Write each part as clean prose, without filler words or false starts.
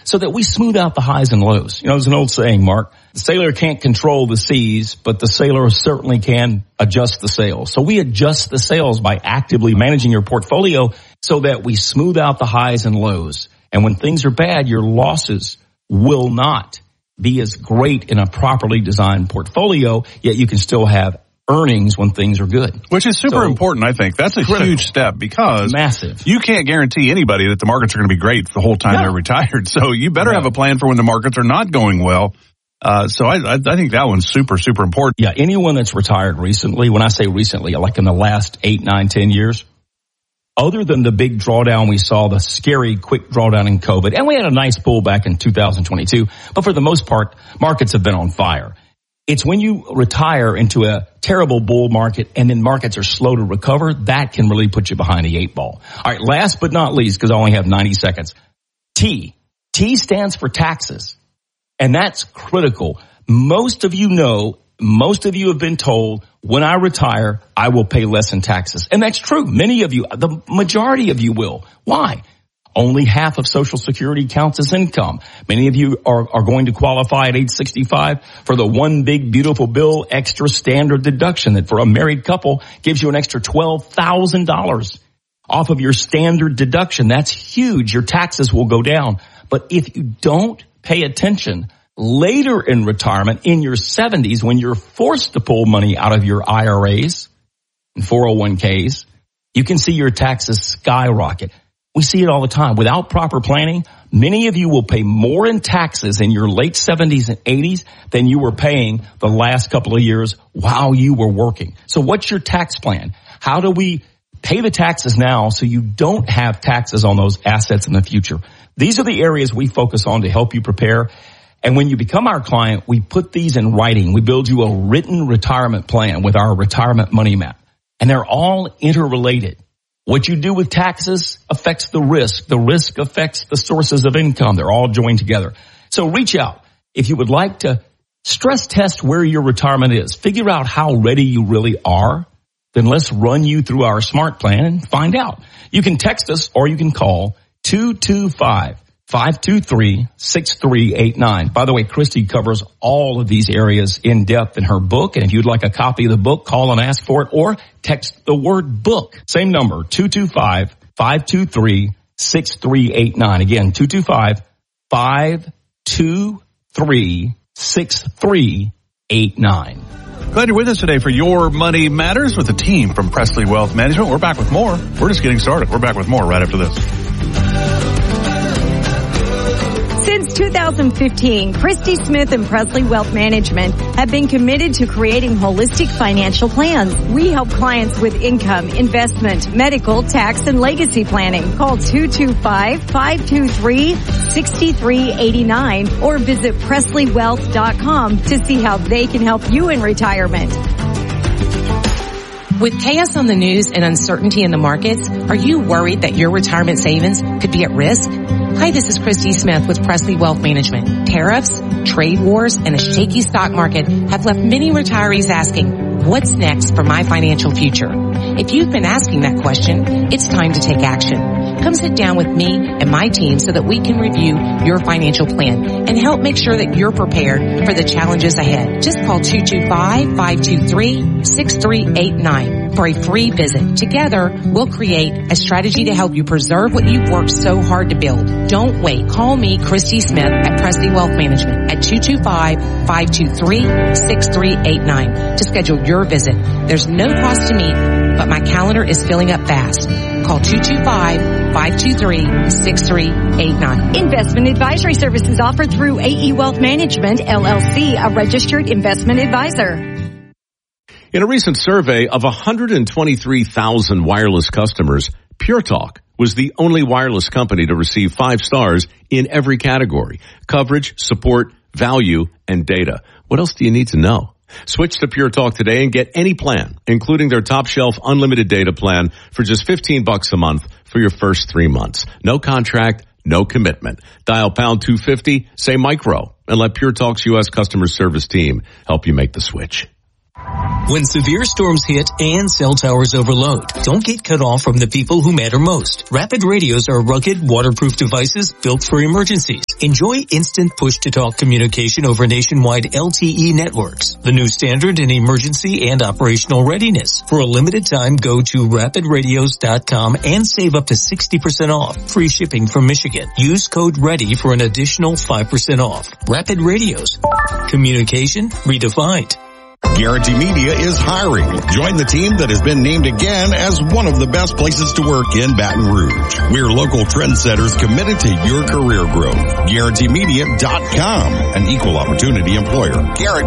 so that we smooth out the highs and lows. You know, there's an old saying, Mark, the sailor can't control the seas, but the sailor certainly can adjust the sails. So we adjust the sails by actively managing your portfolio so that we smooth out the highs and lows. And when things are bad, your losses will not be as great in a properly designed portfolio, yet you can still have earnings when things are good. Which is super important, I think. That's a huge step because massive. You can't guarantee anybody that the markets are going to be great the whole time they're retired. So you better have a plan for when the markets are not going well. So I think that one's super, super important. Yeah, anyone that's retired recently, when I say recently, like in the last 8, 9, 10 years, other than the big drawdown we saw, the scary quick drawdown in COVID, and we had a nice pullback in 2022, but for the most part, markets have been on fire. It's when you retire into a terrible bull market and then markets are slow to recover, that can really put you behind the 8 ball. All right, last but not least, because I only have 90 seconds, T. T stands for taxes, and that's critical. Most of you know, most of you have been told, when I retire, I will pay less in taxes. And that's true. Many of you, the majority of you will. Why? Only half of Social Security counts as income. Many of you are going to qualify at age 65 for the one big beautiful bill extra standard deduction that for a married couple gives you an extra $12,000 off of your standard deduction. That's huge. Your taxes will go down. But if you don't pay attention later in retirement, in your 70s, when you're forced to pull money out of your IRAs and 401ks, you can see your taxes skyrocket. We see it all the time. Without proper planning, many of you will pay more in taxes in your late 70s and 80s than you were paying the last couple of years while you were working. So what's your tax plan? How do we pay the taxes now so you don't have taxes on those assets in the future? These are the areas we focus on to help you prepare. And when you become our client, we put these in writing. We build you a written retirement plan with our retirement money map. And they're all interrelated. What you do with taxes affects the risk. The risk affects the sources of income. They're all joined together. So reach out. If you would like to stress test where your retirement is, figure out how ready you really are, then let's run you through our smart plan and find out. You can text us or you can call 225-523-6389. By the way, Christy covers all of these areas in depth in her book. And if you'd like a copy of the book, call and ask for it or text the word book. Same number, 225-523-6389. Again, 225-523-6389. Glad you're with us today for Your Money Matters with the team from Presley Wealth Management. We're back with more. We're just getting started. We're back with more right after this. Since 2015, Christy Smith and Presley Wealth Management have been committed to creating holistic financial plans. We help clients with income, investment, medical, tax, and legacy planning. Call 225-523-6389 or visit PresleyWealth.com to see how they can help you in retirement. With chaos on the news and uncertainty in the markets, are you worried that your retirement savings could be at risk? Hi, this is Christy Smith with Presley Wealth Management. Tariffs, trade wars, and a shaky stock market have left many retirees asking, what's next for my financial future? If you've been asking that question, it's time to take action. Come sit down with me and my team so that we can review your financial plan and help make sure that you're prepared for the challenges ahead. Just call 225-523-6389 for a free visit. Together, we'll create a strategy to help you preserve what you've worked so hard to build. Don't wait. Call me, Christy Smith, at Presley Wealth Management at 225-523-6389 to schedule your visit. There's no cost to meet, but my calendar is filling up fast. Call 225-523-6389. Investment advisory services offered through AE Wealth Management, LLC, a registered investment advisor. In a recent survey of 123,000 wireless customers, Pure Talk was the only wireless company to receive 5 stars in every category: coverage, support, value, and data. What else do you need to know? Switch to Pure Talk today and get any plan, including their top shelf unlimited data plan for just $15 a month for your first 3 months. No contract, no commitment. Dial pound 250, say micro, and let Pure Talk's U.S. customer service team help you make the switch. When severe storms hit and cell towers overload, don't get cut off from the people who matter most. Rapid radios are rugged, waterproof devices built for emergencies. Enjoy instant push-to-talk communication over nationwide LTE networks, the new standard in emergency and operational readiness. For a limited time, go to rapidradios.com and save up to 60% off. Free shipping from Michigan. Use code READY for an additional 5% off. Rapid Radios. Communication redefined. Guarantee Media is hiring. Join the team that has been named again as one of the best places to work in Baton Rouge. We're local trendsetters committed to your career growth. GuaranteeMedia.com, an equal opportunity employer.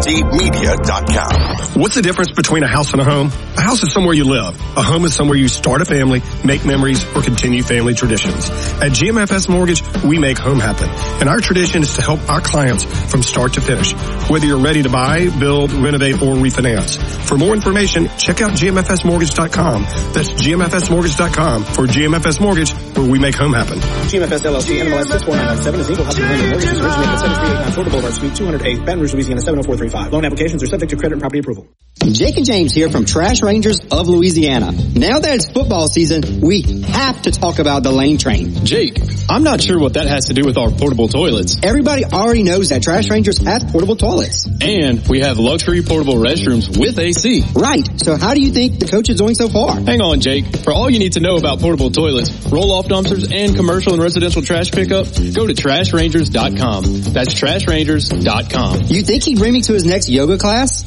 GuaranteeMedia.com. What's the difference between a house and a home? A house is somewhere you live. A home is somewhere you start a family, make memories, or continue family traditions. At GMFS Mortgage, we make home happen. And our tradition is to help our clients from start to finish. Whether you're ready to buy, build, renovate, or refinance. For more information, check out GMFSmortgage.com. That's GMFSmortgage.com. For GMFS Mortgage, where we make home happen. GMFS LLC, NMLS 64997 is equal housing lender. Mortgage is originated at 7389 Florida Boulevard, Suite 208, Baton Rouge, Louisiana 70435. Loan applications are subject to credit and property approval. Jake and James here from Trash Rangers of Louisiana. Now that it's football season, we have to talk about the Lane Train. Jake, I'm not sure what that has to do with our portable toilets. Everybody already knows that Trash Rangers has portable toilets. And we have luxury portable restrooms with AC. Right. So how do you think the coach is doing so far? Hang on, Jake. For all you need to know about portable toilets, roll-off dumpsters, and commercial and residential trash pickup, go to TrashRangers.com. That's TrashRangers.com. You think he'd bring me to his next yoga class?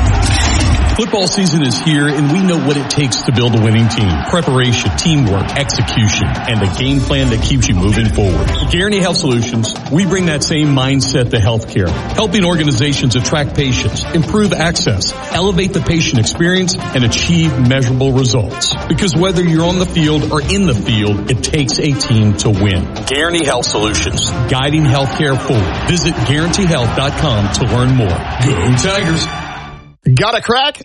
Football season is here, and we know what it takes to build a winning team. Preparation, teamwork, execution, and a game plan that keeps you moving forward. At Guarantee Health Solutions, we bring that same mindset to healthcare, helping organizations attract patients, improve access, elevate the patient experience, and achieve measurable results. Because whether you're on the field or in the field, it takes a team to win. Guarantee Health Solutions, guiding healthcare forward. Visit GuaranteeHealth.com to learn more. Go Tigers! Got a crack?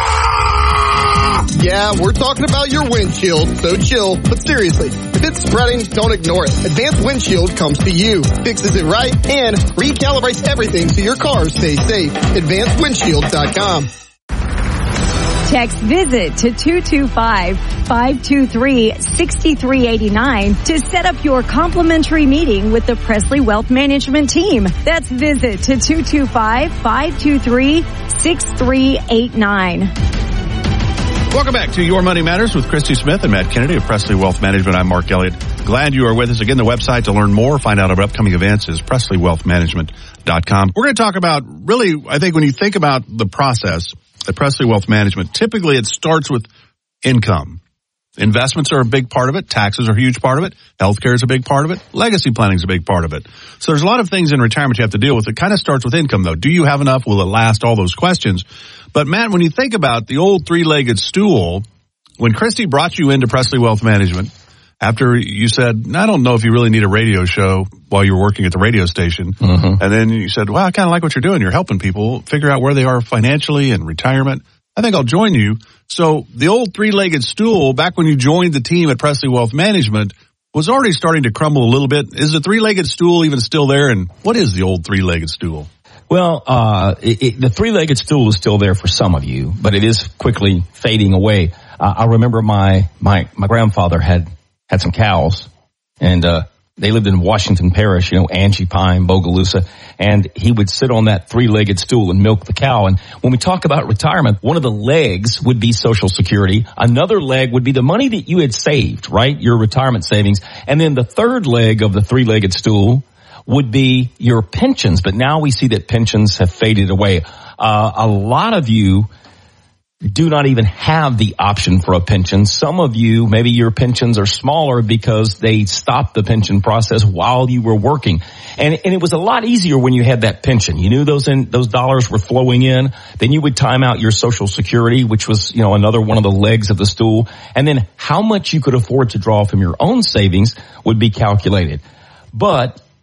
Yeah, we're talking about your windshield, so chill. But seriously, if it's spreading, don't ignore it. Advanced Windshield comes to you, fixes it right, and recalibrates everything so your car stays safe. AdvancedWindshield.com. Text VISIT to 225-523-6389 to set up your complimentary meeting with the Presley Wealth Management team. That's VISIT to 225-523-6389. Welcome back to Your Money Matters with Christy Smith and Matt Kennedy of Presley Wealth Management. I'm Mark Elliott. Glad you are with us. Again, the website to learn more, find out about upcoming events is PresleyWealthManagement.com. We're going to talk about, really, I think when you think about the process at Presley Wealth Management, typically it starts with income. Investments are a big part of it. Taxes are a huge part of it. Healthcare is a big part of it. Legacy planning is a big part of it. So there's a lot of things in retirement you have to deal with. It kind of starts with income, though. Do you have enough? Will it last? All those questions. But, Matt, when you think about the old three-legged stool, when Christy brought you into Presley Wealth Management, after you said, I don't know if you really need a radio show while you were working at the radio station. And then you said, well, I kind of like what you're doing. You're helping people figure out where they are financially and retirement. I think I'll join you. So the old three-legged stool, back when you joined the team at Presley Wealth Management, was already starting to crumble a little bit. Is the three-legged stool even still there? And what is the old three-legged stool? Well, the three-legged stool is still there for some of you, but it is quickly fading away. I remember my grandfather had some cows, and they lived in Washington Parish, Angie Pine, Bogalusa, and he would sit on that three-legged stool and milk the cow. And when we talk about retirement, one of the legs would be Social Security. Another leg would be the money that you had saved, right? Your retirement savings. And then the third leg of the three-legged stool would be your pensions. But now we see that pensions have faded away. A lot of you do not even have the option for a pension. Some of you, maybe your pensions are smaller because they stopped the pension process while you were working. And it was a lot easier when you had that pension. You knew those dollars were flowing in. Then you would time out your Social Security, which was, another one of the legs of the stool. And then how much you could afford to draw from your own savings would be calculated. But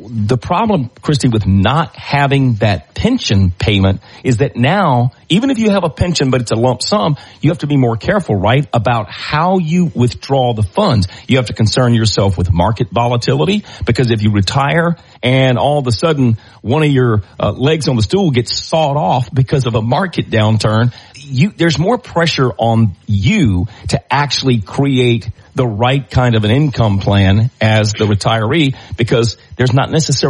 the problem, Christy, with not having that pension payment is that now, even if you have a pension, but it's a lump sum, you have to be more careful, right, about how you withdraw the funds. You have to concern yourself with market volatility, because if you retire and all of a sudden one of your legs on the stool gets sawed off because of a market downturn, there's more pressure on you to actually create the right kind of an income plan as the retiree, because there's not necessarily